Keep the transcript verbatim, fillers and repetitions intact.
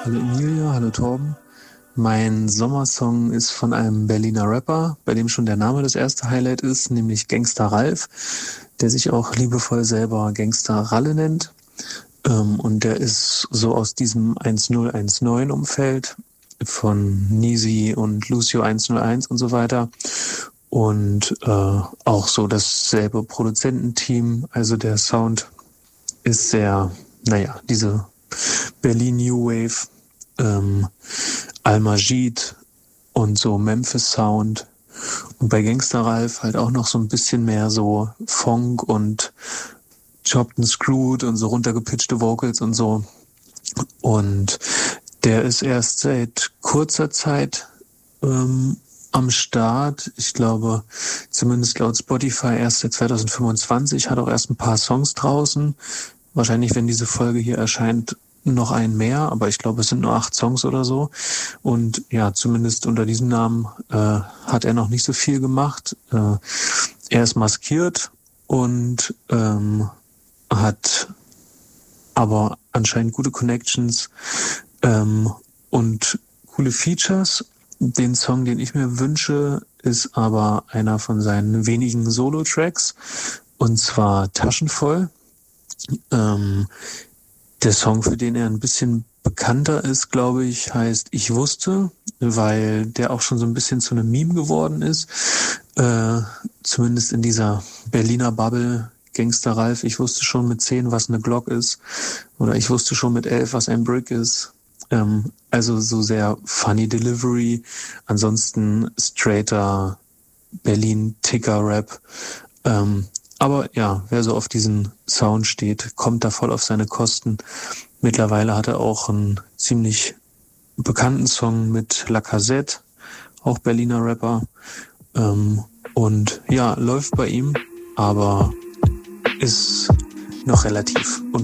Hallo Emilia, hallo Torben. Mein Sommersong ist von einem Berliner Rapper, bei dem schon der Name das erste Highlight ist, nämlich Gangster Ralf, der sich auch liebevoll selber Gangster Ralle nennt. Ähm, und der ist so aus diesem eins null eins neun Umfeld von Nisi und Lucio eins null eins und so weiter. Und äh, auch so dasselbe Produzententeam, also der Sound ist sehr, naja, diese Berlin New Wave, ähm, Al-Majid und so Memphis Sound. Und bei Gangster Ralf halt auch noch so ein bisschen mehr so Funk und Chopped and Screwed und so runtergepitchte Vocals und so. Und der ist erst seit kurzer Zeit ähm, am Start. Ich glaube, zumindest laut Spotify erst seit zwanzig fünfundzwanzig, hat auch erst ein paar Songs draußen. Wahrscheinlich, wenn diese Folge hier erscheint, noch ein mehr, aber ich glaube, es sind nur acht Songs oder so. Und ja, zumindest unter diesem Namen äh, hat er noch nicht so viel gemacht. Äh, er ist maskiert und ähm, hat aber anscheinend gute Connections ähm, und coole Features. Den Song, den ich mir wünsche, ist aber einer von seinen wenigen Solo-Tracks, und zwar Taschenvoll. Ähm, der Song, für den er ein bisschen bekannter ist, glaube ich, heißt Ich wusste, weil der auch schon so ein bisschen zu einem Meme geworden ist. Äh, zumindest in dieser Berliner Bubble. Gangster Ralf, ich wusste schon mit zehn, was eine Glock ist. Oder ich wusste schon mit elf, was ein Brick ist. Ähm, also so sehr funny Delivery. Ansonsten straighter Berlin-Ticker-Rap. Ähm, aber ja, wer so auf diesen Sound steht, kommt da voll auf seine Kosten. Mittlerweile hat er auch einen ziemlich bekannten Song mit Lacazette, auch Berliner Rapper. Ähm, und ja, läuft bei ihm, aber ist noch relativ